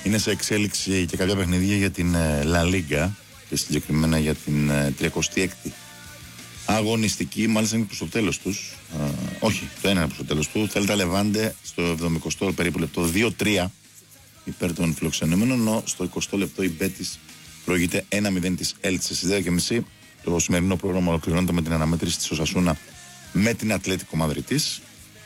Είναι σε εξέλιξη και κάποια παιχνίδια για την La Liga και συγκεκριμένα για την 36η αγωνιστική, μάλιστα είναι προς το τέλος τους. Όχι, το ένα είναι προς το τέλος του. Θέλτα Λεβάντε στο 70 περίπου λεπτό 2-3 υπέρ των φιλοξενούμενων, ενώ στο 20 λεπτό η Μπέτις προηγείται 1-0 της Έλτσε. Στις 10.30 το σημερινό πρόγραμμα ολοκληρώνεται με την αναμέτρηση της Οσασούνα με την Ατλέτικο Μαδριτής.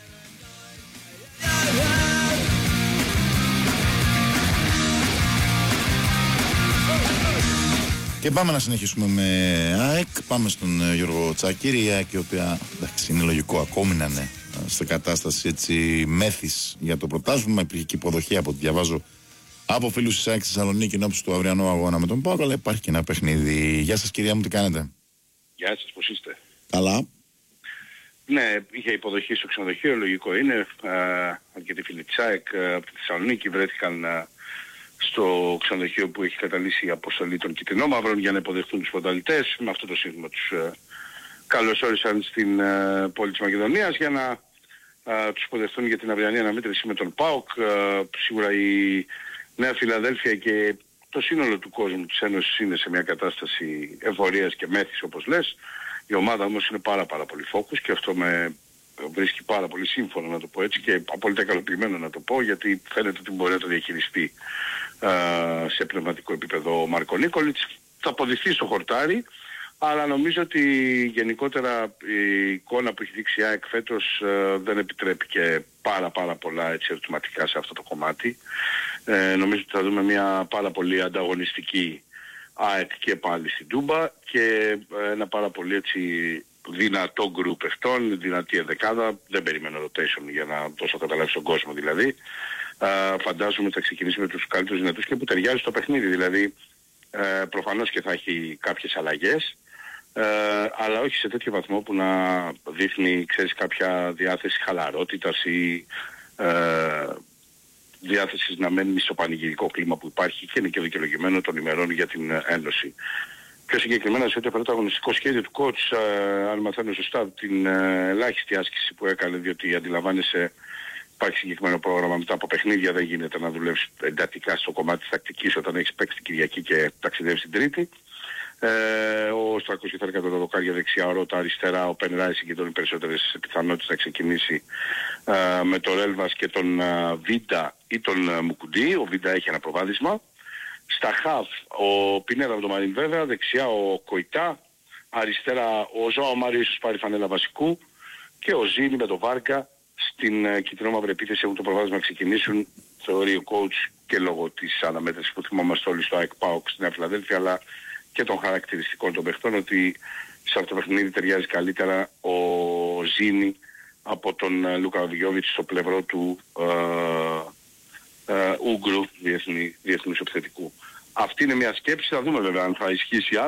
Και πάμε να συνεχίσουμε με ΑΕΚ. Πάμε στον Γιώργο Τσάκηρη. Η ΑΕΚ, η οποία εντάξει, είναι λογικό ακόμη να είναι σε κατάσταση έτσι μέθης για το πρωτάθλημα. Υπήρχε και υποδοχή από ό,τι διαβάζω από φίλους της ΑΕΚ στη Θεσσαλονίκη ενώπιση του αυριανού αγώνα με τον ΠΑΟΚ. Αλλά υπάρχει και ένα παιχνίδι. Γεια σας, κυρία μου, τι κάνετε? Γεια σας, πώς είστε? Καλά. Ναι, είχε υποδοχή στο ξενοδοχείο, λογικό είναι. Αρκετοί φίλοι της ΑΕΚ από τη Θεσσαλονίκη βρέθηκαν στο ξενοδοχείο που έχει καταλύσει η αποστολή των Κιτρινόμαυρων για να υποδεχτούν τους πρωταθλητές. Με αυτό το σύνθημα τους καλωσόρισαν στην πόλη της Μακεδονίας για να τους υποδεχτούν για την αυριανή αναμέτρηση με τον ΠΑΟΚ. Σίγουρα η Νέα Φιλαδέλφια και το σύνολο του κόσμου της Ένωσης είναι σε μια κατάσταση εφορίας και μέθης, όπως λες. Η ομάδα όμως είναι πάρα πολύ focus και αυτό με βρίσκει πάρα πολύ σύμφωνο, να το πω έτσι, και απόλυτα ικανοποιημένο να το πω, γιατί φαίνεται ότι μπορεί να το διαχειριστεί σε πνευματικό επίπεδο ο Μάρκο Νίκολιτς. Θα αποδειχθεί στο χορτάρι, αλλά νομίζω ότι γενικότερα η εικόνα που έχει δείξει η ΑΕΚ φέτος δεν επιτρέπει και πάρα πολλά έτσι ερωτηματικά σε αυτό το κομμάτι. Νομίζω ότι θα δούμε μια πάρα πολύ ανταγωνιστική ΑΕΚ και πάλι στην Τούμπα και ένα πάρα πολύ έτσι δυνατό γκρουπ παιχτών, δυνατή ενδεκάδα. Δεν περιμένω rotation για να δώσω καταλάβει στον κόσμο δηλαδή. Φαντάζομαι ότι θα ξεκινήσει με τους καλύτερους δυνατούς και που ταιριάζει στο παιχνίδι. Δηλαδή προφανώς και θα έχει κάποιες αλλαγές, αλλά όχι σε τέτοιο βαθμό που να δείχνει, ξέρεις, κάποια διάθεση χαλαρότητας ή διάθεση να μένει στο πανηγυρικό κλίμα που υπάρχει και είναι και δικαιολογημένο των ημερών για την Ένωση. Πιο συγκεκριμένα σε ό,τι αφορά το αγωνιστικό σχέδιο του coach, αν μαθαίνω σωστά, την ελάχιστη άσκηση που έκανε, διότι αντιλαμβάνεσαι υπάρχει συγκεκριμένο πρόγραμμα μετά από παιχνίδια, δεν γίνεται να δουλεύεις εντατικά στο κομμάτι της τακτικής όταν έχεις παίξει την Κυριακή και ταξιδεύεις την Τρίτη. Ο Στράκος θα έκανε τα δοκάρια δεξιά, ο Ρώτα αριστερά, ο Πενράη συγκεντρώνει περισσότερες πιθανότητες να ξεκινήσει με τον Ρέλβας και τον Βίντα ή τον Μουκουντή. Ο Βίντα έχει ένα προβάδισμα. Στα χαφ ο Πινέδα με τον Μαρίν βέβαια, δεξιά ο Κοϊτά, αριστερά ο Ζωάο Μάριο ίσως πάρει φανέλα βασικού και ο Ζήνη με τον Βάρκα στην κυτρινόμαυρη επίθεση έχουν το προβάδισμα να ξεκινήσουν, θεωρεί ο coach, και λόγω της αναμέτρησης που θυμόμαστε όλοι στο ΑΕΚ ΠΑΟΚ στη Νέα Φιλαδέλφια, αλλά και των χαρακτηριστικών των παιχτών, ότι σε αυτό το παιχνίδι ταιριάζει καλύτερα ο Ζήνη από τον Λούκα Βιόβιτς στο πλευρό του Ούγκρου διεθνούς επιθετικού. Αυτή είναι μια σκέψη, θα δούμε βέβαια αν θα ισχύσει